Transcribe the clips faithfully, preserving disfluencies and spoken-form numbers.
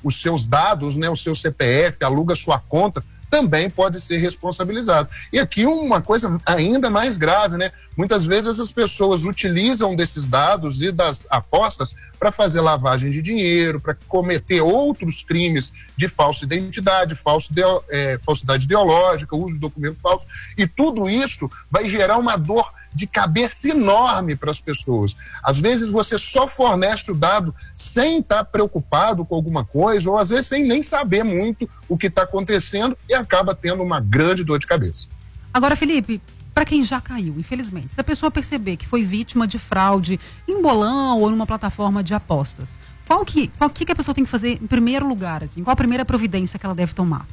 os seus dados, né, o seu C P F, aluga sua conta, também pode ser responsabilizado. E aqui uma coisa ainda mais grave, né? Muitas vezes essas pessoas utilizam desses dados e das apostas para fazer lavagem de dinheiro, para cometer outros crimes de falsa identidade, falso de, é, falsidade ideológica, uso de documento falso, e tudo isso vai gerar uma dor de cabeça enorme para as pessoas. Às vezes você só fornece o dado sem estar preocupado com alguma coisa, ou às vezes sem nem saber muito o que está acontecendo, e acaba tendo uma grande dor de cabeça. Agora, Felipe, para quem já caiu, infelizmente, se a pessoa perceber que foi vítima de fraude em bolão ou numa plataforma de apostas, qual que, qual que a pessoa tem que fazer em primeiro lugar? Assim? Qual a primeira providência que ela deve tomar?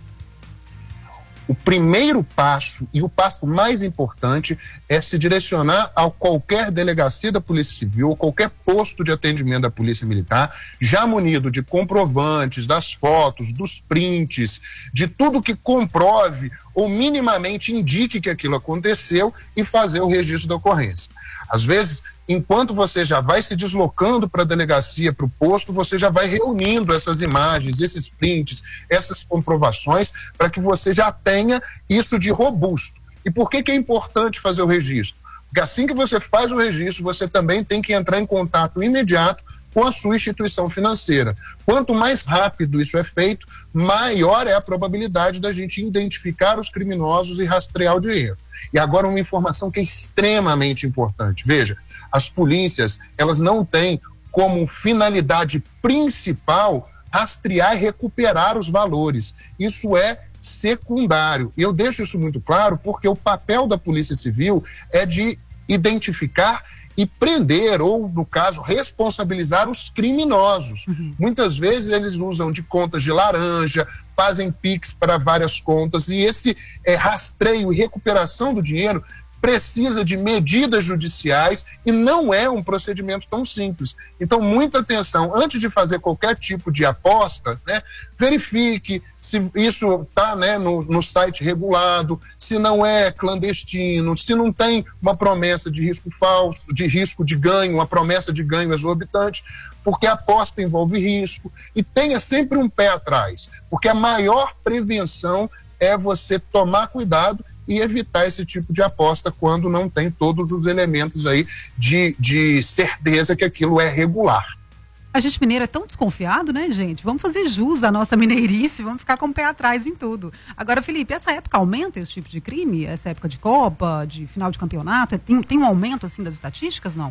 O primeiro passo e o passo mais importante é se direcionar a qualquer delegacia da Polícia Civil, ou qualquer posto de atendimento da Polícia Militar, já munido de comprovantes, das fotos, dos prints, de tudo que comprove ou minimamente indique que aquilo aconteceu, e fazer o registro da ocorrência. Às vezes, enquanto você já vai se deslocando para a delegacia, para o posto, você já vai reunindo essas imagens, esses prints, essas comprovações, para que você já tenha isso de robusto. E por que que é importante fazer o registro? Porque assim que você faz o registro, você também tem que entrar em contato imediato com a sua instituição financeira. Quanto mais rápido isso é feito, maior é a probabilidade da gente identificar os criminosos e rastrear o dinheiro. E agora uma informação que é extremamente importante. Veja, as polícias, elas não têm como finalidade principal rastrear e recuperar os valores. Isso é secundário. E eu deixo isso muito claro porque o papel da Polícia Civil é de identificar e prender, ou, no caso, responsabilizar os criminosos. Uhum. Muitas vezes eles usam de contas de laranja, fazem Pix para várias contas, e esse é, rastreio e recuperação do dinheiro precisa de medidas judiciais e não é um procedimento tão simples. Então, muita atenção, antes de fazer qualquer tipo de aposta, né, verifique se isso está, né, no, no site regulado, se não é clandestino, se não tem uma promessa de risco falso, de risco de ganho, uma promessa de ganho exorbitante, porque a aposta envolve risco, e tenha sempre um pé atrás, porque a maior prevenção é você tomar cuidado e evitar esse tipo de aposta quando não tem todos os elementos aí de, de certeza que aquilo é regular. A gente mineiro é tão desconfiado, né, gente? Vamos fazer jus à nossa mineirice, vamos ficar com o pé atrás em tudo. Agora, Felipe, essa época aumenta esse tipo de crime? Essa época de Copa, de final de campeonato? Tem, tem um aumento, assim, das estatísticas, não?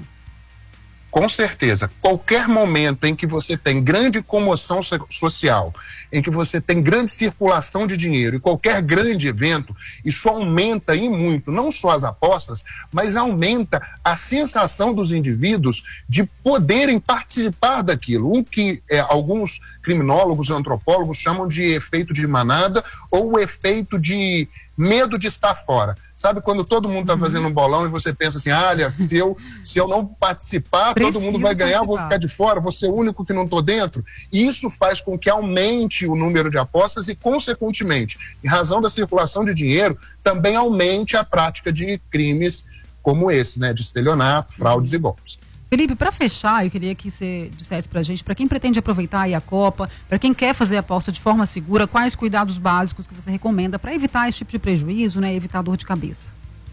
Com certeza, qualquer momento em que você tem grande comoção social, em que você tem grande circulação de dinheiro, e qualquer grande evento, isso aumenta e muito, não só as apostas, mas aumenta a sensação dos indivíduos de poderem participar daquilo. Um que é, alguns criminólogos, antropólogos chamam de efeito de manada, ou o efeito de medo de estar fora. Sabe quando todo mundo está fazendo um bolão e você pensa assim, ah, olha, se eu, se eu não participar, Preciso todo mundo vai ganhar, participar. eu vou ficar de fora, vou ser o único que não estou dentro. E isso faz com que aumente o número de apostas e, consequentemente, em razão da circulação de dinheiro, também aumente a prática de crimes como esse, né, de estelionato, fraudes e golpes. Felipe, para fechar, eu queria que você dissesse pra gente, para quem pretende aproveitar aí a Copa, para quem quer fazer a aposta de forma segura, quais cuidados básicos que você recomenda para evitar esse tipo de prejuízo, né, evitar dor de cabeça?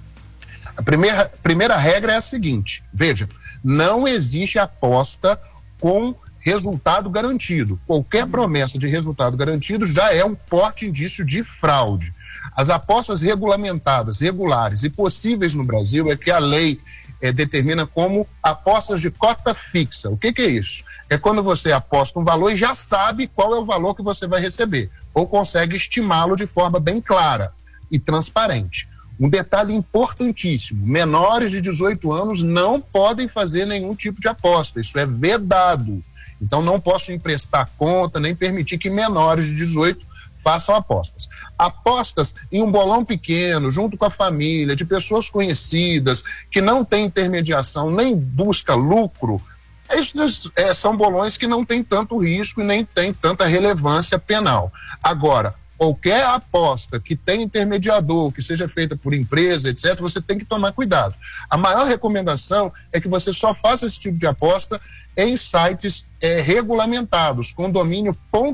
A primeira, primeira regra é a seguinte, veja, não existe aposta com resultado garantido. Qualquer promessa de resultado garantido já é um forte indício de fraude. As apostas regulamentadas, regulares e possíveis no Brasil é que a lei É, determina como apostas de cota fixa. O que que é isso? É quando você aposta um valor e já sabe qual é o valor que você vai receber, ou consegue estimá-lo de forma bem clara e transparente. Um detalhe importantíssimo, menores de dezoito anos não podem fazer nenhum tipo de aposta, isso é vedado. Então não posso emprestar conta, nem permitir que menores de dezoito façam apostas. Apostas em um bolão pequeno, junto com a família, de pessoas conhecidas, que não tem intermediação, nem busca lucro, esses é, são bolões que não têm tanto risco e nem têm tanta relevância penal. Agora, qualquer aposta que tenha intermediador, que seja feita por empresa, etcétera, você tem que tomar cuidado. A maior recomendação é que você só faça esse tipo de aposta em sites é, regulamentados, com domínio